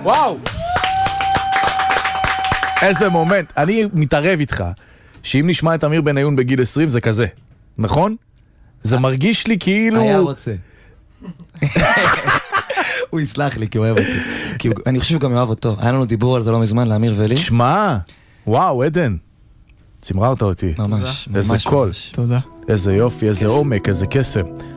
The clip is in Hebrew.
וואו! איזה מומנט. אני מתערב איתך, שאם נשמע את אמיר בניון בגיל 20 זה כזה, נכון? זה מרגיש לי כאילו... היה רוצה. הוא יסלח לי כי הוא אוהב אותי. כי אני חושב שהוא גם אוהב אותו. היה לנו דיבור על זה לא מזמן, לאמיר ולי. תשמע, וואו, עדן. צמררת אותי. ממש. איזה קול. תודה. איזה יופי, איזה עומק, איזה קסם.